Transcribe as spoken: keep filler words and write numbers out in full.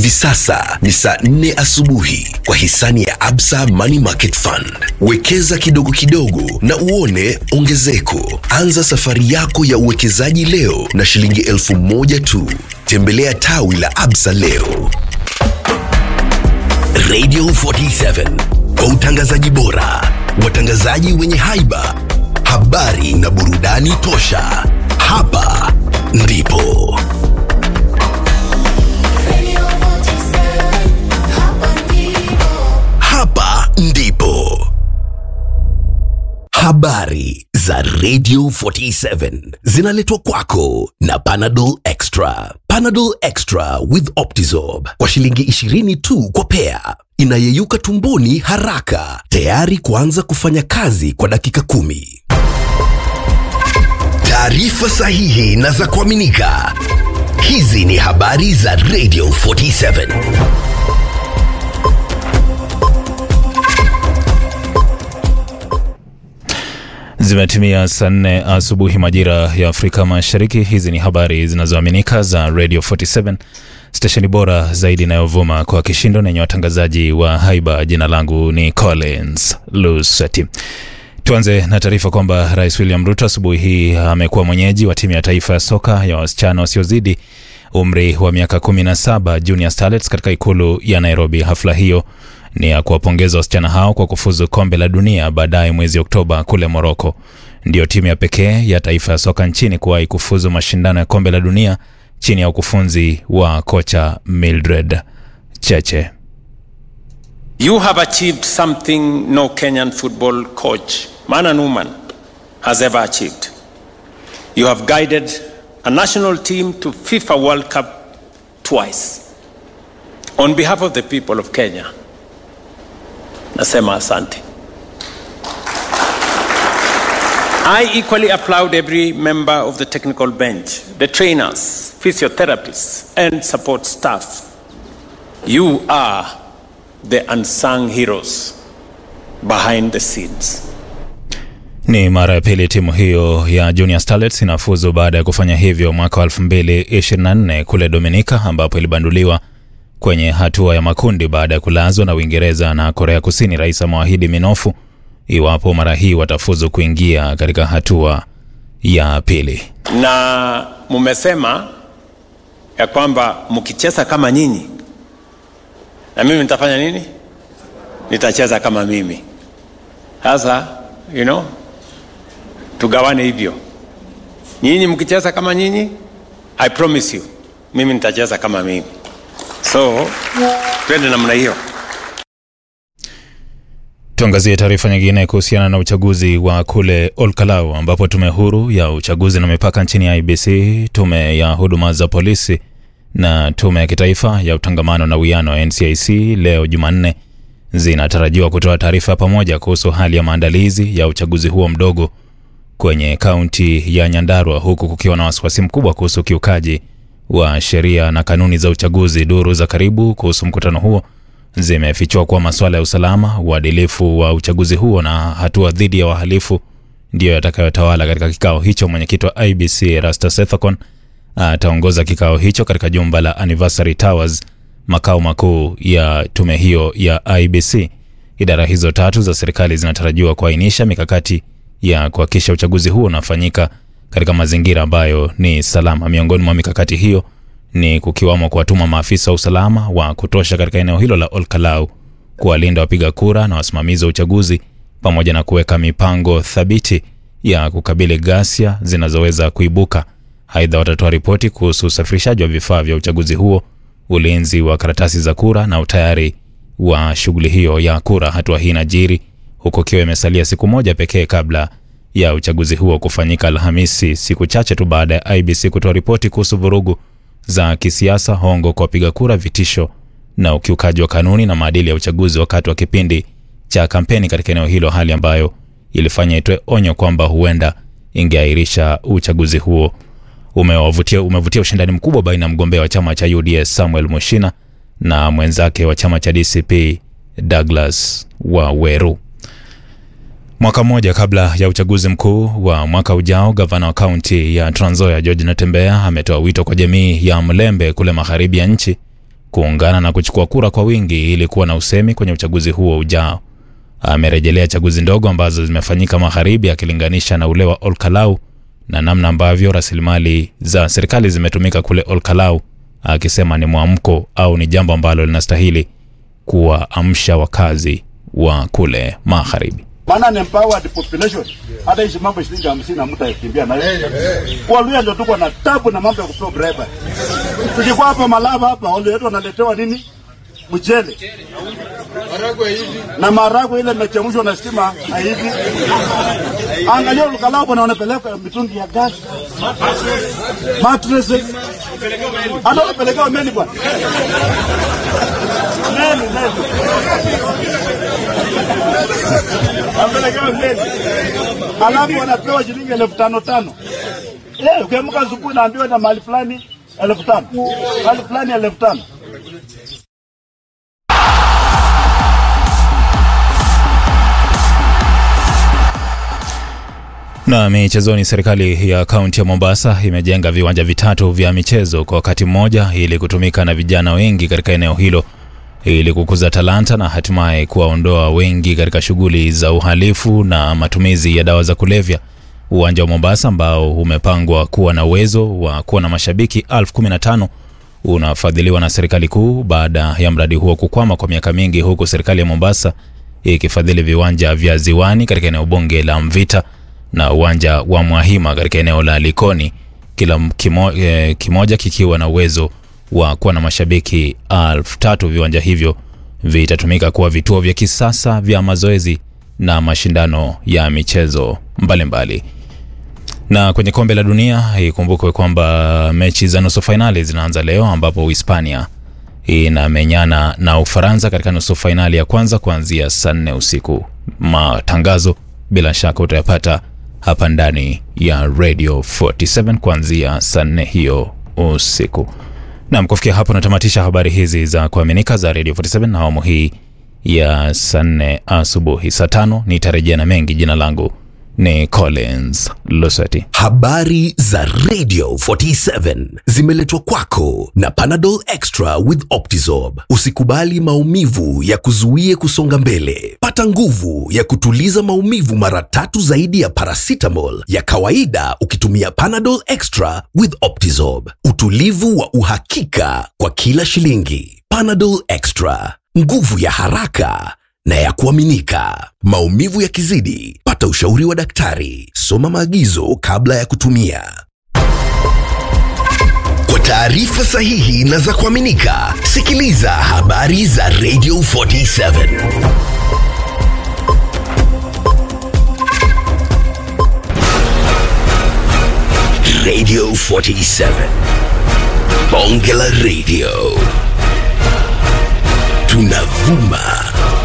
Hivi sasa ni saa nne asubuhi kwa hisani ya Absa Money Market Fund. Wekeza kidogo kidogo na uone ongezeko. Anza safari yako ya uwekezaji leo na shilingi elfu moja tu. Tembelea tawi la Absa leo. Radio arobaini na saba, kwa utangazaji bora, watangazaji wenye haiba, habari na burudani tosha. Hapa ndipo Hapa ndipo habari za Radio arobaini na saba zinaletwa kwako na Panadol Extra. Panadol Extra with Optizorb kwa shilingi ishirini tu kwa pea. Inayeyuka tumboni haraka, tayari kuanza kufanya kazi kwa dakika kumi. Taarifa sahihi na za kuaminika. Hizi ni habari za Radio arobaini na saba. Zimetimia saa nne asubuhi majira ya Afrika Mashariki. Hizi ni habari zinazoaminika za Radio arobaini na saba, stesheni bora zaidi inayovuma kwa kishindo na yenye watangazaji wa haiba. Jina langu ni Collins Lusati. Tuanze na taarifa kwamba Rais William Ruto asubuhi hii amekuwa mwenyeji wa timu ya taifa ya soka ya wasichana wasiozidi umri wa miaka kumi na saba, Junior Starlets, katika ikulu ya Nairobi. Hafla hiyo ni ya kuwapongeza wasichana hao kwa kufuzu kombe la dunia baadaye mwezi Oktoba kule Morocco. Ndio timu ya pekee ya taifa ya soka nchini kuwahi kufuzu mashindano ya kombe la dunia chini ya ukufunzi wa kocha Mildred Cheche. You have achieved something no Kenyan football coach, man and woman, has ever achieved. You have guided a national team to FIFA World Cup twice. On behalf of the people of Kenya, nasema asante. I equally applaud every member of the technical bench, the trainers, physiotherapists, and support staff. You are the unsung heroes behind the scenes. Ni mara ya pili timu hiyo ya Junior Starlets inafuzu baada ya kufanya hivyo mwaka wa elfu mbili ishirini na nne kule Dominica, ambapo ilibanduliwa kwenye hatua ya makundi baada ya kulazwa na Uingereza na Korea Kusini. Rais amewaahidi minofu iwapo mara hii watafuzu kuingia katika hatua ya pili. Na mumesema ya kwamba mkicheza kama nyinyi, na mimi nitafanya nini? Nitacheza kama mimi. Sasa, you know, tugawane hivyo. Nyinyi mkicheza kama nyinyi, I promise you, mimi nitacheza kama mimi. So, twende namna hiyo. Tuangazie taarifa nyingine kuhusiana na uchaguzi wa kule Olkalau, ambapo tume huru ya uchaguzi na mipaka nchini I B C, tume ya huduma za polisi na tume ya kitaifa ya utangamano na uwiano N C I C leo Jumanne zinatarajiwa kutoa taarifa pamoja kuhusu hali ya maandalizi ya uchaguzi huo mdogo kwenye kaunti ya Nyandarua, huku kukiwa na wasiwasi mkubwa kuhusu kiukaji wa sheria na kanuni za uchaguzi. Duru za karibu kuhusu mkutano huo zimefichua kuwa masuala ya usalama, uadilifu wa uchaguzi huo na hatua dhidi ya wahalifu ndio yatakayotawala katika kikao hicho. Mwenyekiti wa I B C Erastus Ethekon ataongoza kikao hicho katika jumba la Anniversary Towers, makao makuu ya tume hiyo ya I B C. Idara hizo tatu za serikali zinatarajiwa kuainisha mikakati ya kuhakikisha uchaguzi huo unafanyika katika mazingira ambayo ni salama. Miongoni mwa mikakati hiyo ni kukiwamo kuwatuma maafisa wa usalama wa kutosha katika eneo hilo la Olkalau kuwalinda wapiga kura na wasimamizi wa uchaguzi, pamoja na kuweka mipango thabiti ya kukabili ghasia zinazoweza kuibuka. Aidha, watatoa ripoti kuhusu usafirishaji wa vifaa vya uchaguzi huo, ulinzi wa karatasi za kura na utayari wa shughuli hiyo ya kura. Hatua hii inajiri huko kiwa imesalia siku moja pekee kabla ya uchaguzi huo kufanyika Alhamisi, siku chache tu baada ya I B C kutoa ripoti kuhusu vurugu za kisiasa, hongo kwa wapiga kura, vitisho na ukiukaji wa kanuni na maadili ya uchaguzi wakati wa kipindi cha kampeni katika eneo hilo, hali ambayo ilifanya itoe onyo kwamba huenda ingeahirisha uchaguzi huo. Umewavutia umevutia ushindani mkubwa baina ya mgombea wa chama cha U D S Samuel Mushina na mwenzake wa chama cha D C P Douglas Waweru. Mwaka mmoja kabla ya uchaguzi mkuu wa mwaka ujao, gavana wa kaunti ya Trans Nzoia George Natembeya ametoa wito kwa jamii ya Mlembe kule magharibi ya nchi kuungana na kuchukua kura kwa wingi ili kuwa na usemi kwenye uchaguzi huo ujao. Amerejelea chaguzi ndogo ambazo zimefanyika magharibi akilinganisha na ule wa Olkalau na namna ambavyo rasilimali za serikali zimetumika kule Olkalau, akisema ni mwamko au ni jambo ambalo linastahili kuwaamsha wakazi wa kule magharibi. Maana ni empowered population. Hata hizo mambo shilingi hamsini na mtu akimbia na yeye. Kwa Luya ndio tuko na tabu na mambo ya kutoa bribe. Tukikuwa hapa Malava hapa wale wetu wanaletewa nini? Mchele. Maragwe hivi. Na maragwe ile imechemshwa na stima hivi. Angalia Olkalau bwana wanapeleka mitungi ya gas. Mattress. Hata wanapeleka meli bwana. Meli, meli. Wanapeleka meli. Alafu wanapewa shilingi elfu tano tano. Eh, ukiamka asubuhi naambiwa na mahali fulani elfu tano. Mahali fulani elfu tano. Na michezoni, serikali ya kaunti ya Mombasa imejenga viwanja vitatu vya michezo kwa wakati mmoja ili kutumika na vijana wengi katika eneo hilo ili kukuza talanta na hatimaye kuwaondoa wengi katika shughuli za uhalifu na matumizi ya dawa za kulevya. Uwanja wa Mombasa ambao umepangwa kuwa na uwezo wa kuwa na mashabiki elfu kumi na tano unafadhiliwa na serikali kuu baada ya mradi huo kukwama kwa miaka mingi, huku serikali ya Mombasa ikifadhili viwanja vya Ziwani katika eneo bunge la Mvita na uwanja wa Mwahima katika eneo la Likoni, kila kimo, eh, kimoja kikiwa na uwezo wa kuwa na mashabiki elfu tatu. Viwanja hivyo vitatumika kuwa vituo vya kisasa vya mazoezi na mashindano ya michezo mbalimbali mbali. Na kwenye kombe la dunia, ikumbukwe kwamba mechi za nusu finali zinaanza leo ambapo Hispania inamenyana na Ufaransa katika nusu finali ya kwanza kuanzia saa nne usiku. Matangazo bila shaka utayapata hapa ndani ya Radio arobaini na saba kuanzia saa nne hiyo usiku. Na kufikia hapo natamatisha habari hizi za kuaminika za Radio arobaini na saba na awamu hii ya saa nne asubuhi. Saa tano nitarejea na mengi. Jina langu ni Collins Lusati. Habari za Radio arobaini na saba zimeletwa kwako na Panadol Extra with Optizorb. Usikubali maumivu ya kuzuie kusonga mbele. Pata nguvu ya kutuliza maumivu mara tatu zaidi ya paracetamol ya kawaida ukitumia Panadol Extra with Optizorb. Utulivu wa uhakika kwa kila shilingi. Panadol Extra, nguvu ya haraka na ya kuaminika. Maumivu yakizidi, pata ushauri wa daktari. Soma maagizo kabla ya kutumia. Kwa taarifa sahihi na za kuaminika, sikiliza habari za Radio arobaini na saba. Radio arobaini na saba. Bonge la Radio. Tunavuma